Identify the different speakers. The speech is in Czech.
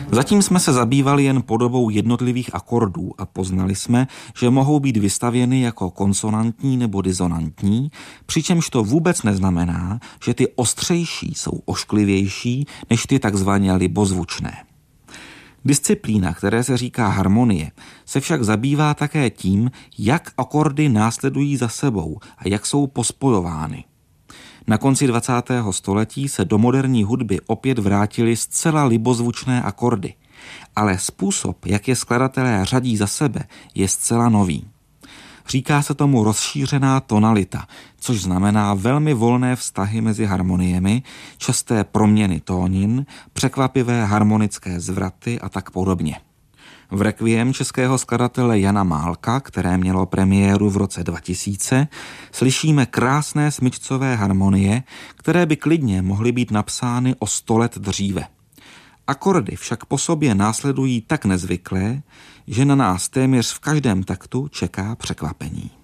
Speaker 1: Zatím jsme se zabývali jen podobou jednotlivých akordů a poznali jsme, že mohou být vystavěny jako konsonantní nebo disonantní, přičemž to vůbec neznamená, že ty ostřejší jsou ošklivější než ty takzvaně libozvučné. Disciplína, které se říká harmonie, se však zabývá také tím, jak akordy následují za sebou a jak jsou pospojovány. Na konci 20. století se do moderní hudby opět vrátily zcela libozvučné akordy, ale způsob, jak je skladatelé řadí za sebe, je zcela nový. Říká se tomu rozšířená tonalita, což znamená velmi volné vztahy mezi harmoniemi, časté proměny tónin, překvapivé harmonické zvraty a tak podobně. V Requiem českého skladatele Jana Málka, které mělo premiéru v roce 2000, slyšíme krásné smyčcové harmonie, které by klidně mohly být napsány o 100 let dříve. Akordy však po sobě následují tak nezvyklé, že na nás téměř v každém taktu čeká překvapení.